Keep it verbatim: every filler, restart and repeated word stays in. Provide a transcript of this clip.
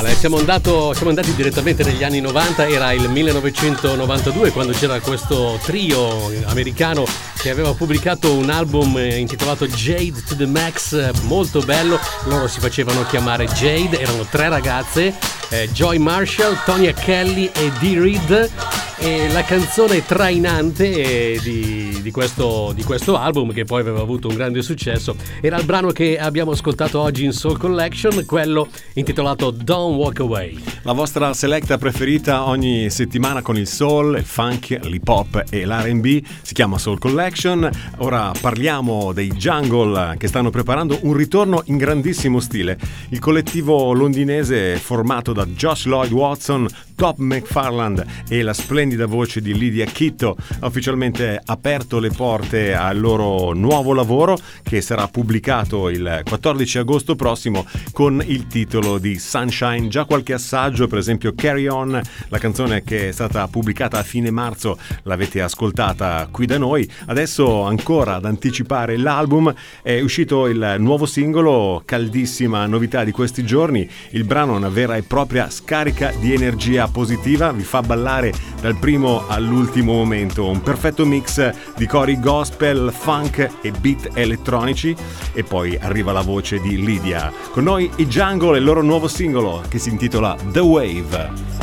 Siamo, andato, siamo andati direttamente negli anni novanta, era il millenovecentonovantadue quando c'era questo trio americano che aveva pubblicato un album intitolato Jade to the Max, molto bello. Loro si facevano chiamare Jade, erano tre ragazze, eh, Joy Marshall, Tonya Kelly e Dee Reed. E la canzone trainante di, di, questo, di questo album, che poi aveva avuto un grande successo, era il brano che abbiamo ascoltato oggi in Soul Collection, quello intitolato Don't Walk Away. La vostra selecta preferita ogni settimana con il soul, il funk, l'hip hop e l'R and B si chiama Soul Collection. Ora parliamo dei Jungle, che stanno preparando un ritorno in grandissimo stile. Il collettivo londinese formato da Josh Lloyd Watson, Top McFarland e la splendida voce di Lydia Kitto ha ufficialmente aperto le porte al loro nuovo lavoro, che sarà pubblicato il quattordici agosto prossimo con il titolo di Sunshine. Già qualche assaggio, per esempio Carry On, la canzone che è stata pubblicata a fine marzo, l'avete ascoltata qui da noi. Adesso ancora ad anticipare l'album è uscito il nuovo singolo, caldissima novità di questi giorni. Il brano è una vera e propria scarica di energia positiva, vi fa ballare dal primo all'ultimo momento, un perfetto mix di cori gospel, funk e beat elettronici, e poi arriva la voce di Lydia. Con noi i Jungle e il loro nuovo singolo che si intitola The Wave.